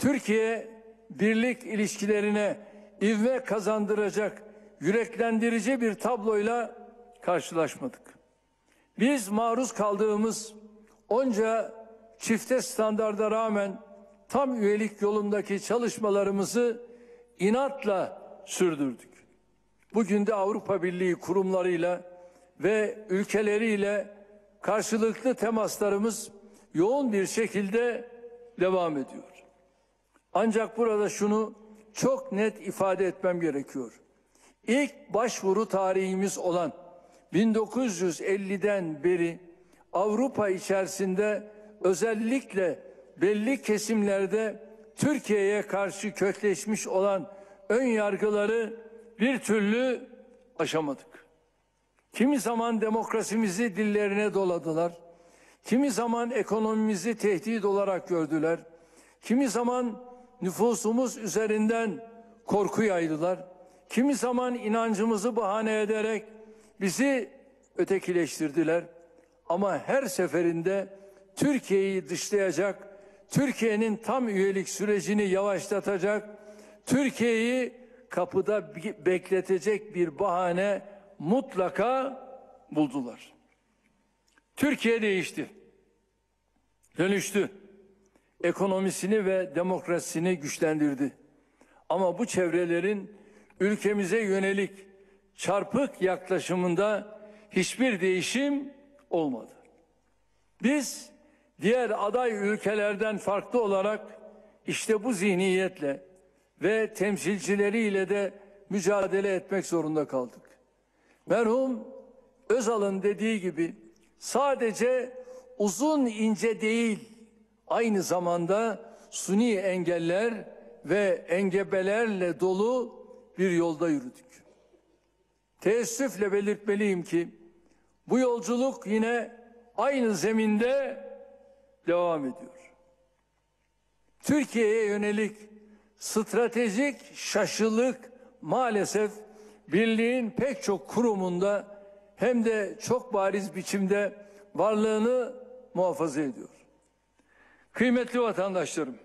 Türkiye birlik ilişkilerine ivme kazandıracak yüreklendirici bir tabloyla karşılaşmadık. Biz maruz kaldığımız onca çifte standarda rağmen tam üyelik yolundaki çalışmalarımızı inatla sürdürdük. Bugün de Avrupa Birliği kurumlarıyla ve ülkeleriyle karşılıklı temaslarımız yoğun bir şekilde devam ediyor. Ancak burada şunu çok net ifade etmem gerekiyor. İlk başvuru tarihimiz olan 1950'den beri Avrupa içerisinde özellikle belli kesimlerde Türkiye'ye karşı kökleşmiş olan ön yargıları bir türlü aşamadık. Kimi zaman demokrasimizi dillerine doladılar, kimi zaman ekonomimizi tehdit olarak gördüler, kimi zaman nüfusumuz üzerinden korku yaydılar, kimi zaman inancımızı bahane ederek bizi ötekileştirdiler. Ama her seferinde Türkiye'yi dışlayacak, Türkiye'nin tam üyelik sürecini yavaşlatacak, Türkiye'yi kapıda bekletecek bir bahane mutlaka buldular. Türkiye değişti, dönüştü, ekonomisini ve demokrasisini güçlendirdi. Ama bu çevrelerin ülkemize yönelik çarpık yaklaşımında hiçbir değişim olmadı. Biz diğer aday ülkelerden farklı olarak işte bu zihniyetle ve temsilcileriyle de mücadele etmek zorunda kaldık. Merhum Özal'ın dediği gibi sadece uzun ince değil, aynı zamanda suni engeller ve engebelerle dolu bir yolda yürüdük. Teessüfle belirtmeliyim ki bu yolculuk yine aynı zeminde devam ediyor. Türkiye'ye yönelik stratejik şaşılık maalesef birliğin pek çok kurumunda hem de çok bariz biçimde varlığını muhafaza ediyor. Kıymetli vatandaşlarım,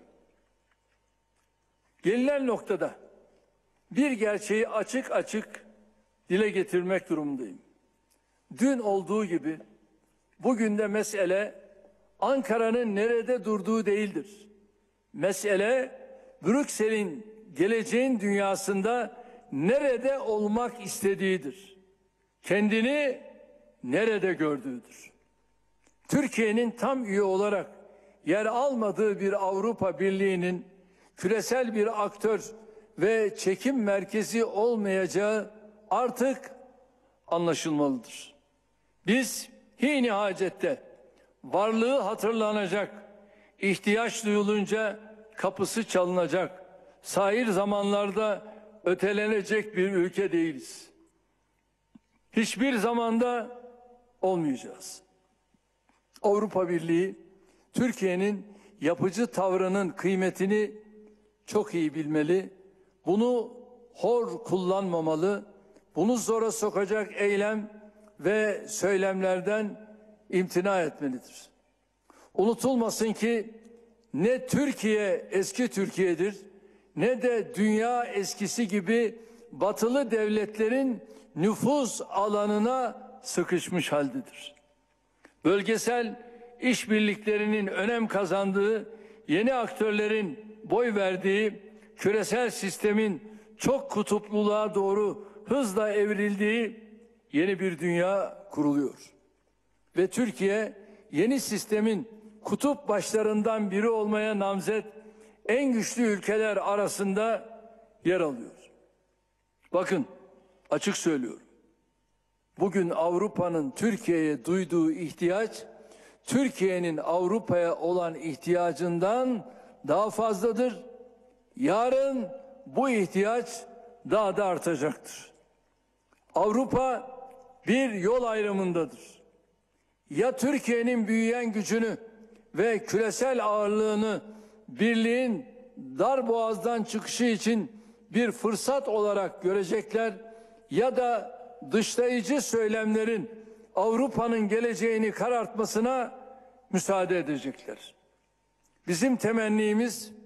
gelinen noktada bir gerçeği açık açık dile getirmek durumundayım. Dün olduğu gibi bugün de mesele Ankara'nın nerede durduğu değildir. Mesele Brüksel'in geleceğin dünyasında nerede olmak istediğidir. Kendini nerede gördüğüdür. Türkiye'nin tam üye olarak yer almadığı bir Avrupa Birliği'nin küresel bir aktör ve çekim merkezi olmayacağı artık anlaşılmalıdır. Biz hîn-i hacette varlığı hatırlanacak, ihtiyaç duyulunca kapısı çalınacak, sair zamanlarda ötelenecek bir ülke değiliz. Hiçbir zamanda olmayacağız. Avrupa Birliği, Türkiye'nin yapıcı tavrının kıymetini çok iyi bilmeli, bunu hor kullanmamalı, bunu zora sokacak eylem ve söylemlerden imtina etmelidir. Unutulmasın ki ne Türkiye eski Türkiye'dir, ne de dünya eskisi gibi batılı devletlerin nüfuz alanına sıkışmış haldedir. Bölgesel işbirliklerinin önem kazandığı, yeni aktörlerin boy verdiği, küresel sistemin çok kutupluluğa doğru hızla evrildiği yeni bir dünya kuruluyor. Ve Türkiye yeni sistemin kutup başlarından biri olmaya namzet en güçlü ülkeler arasında yer alıyor. Bakın, açık söylüyorum. Bugün Avrupa'nın Türkiye'ye duyduğu ihtiyaç, Türkiye'nin Avrupa'ya olan ihtiyacından daha fazladır. Yarın bu ihtiyaç daha da artacaktır. Avrupa bir yol ayrımındadır. Ya Türkiye'nin büyüyen gücünü ve küresel ağırlığını birliğin darboğazdan çıkışı için bir fırsat olarak görecekler ya da dışlayıcı söylemlerin Avrupa'nın geleceğini karartmasına müsaade edecekler. Bizim temennimiz